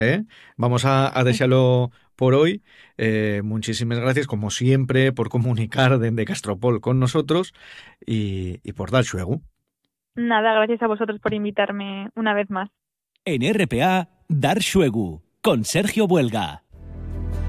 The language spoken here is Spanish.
Vamos a desearlo por hoy. Muchísimas gracias, como siempre, por comunicar desde Castropol con nosotros y por dar juego. Nada, gracias a vosotros por invitarme una vez más. En RPA, Dar Xuegu, con Sergio Buelga.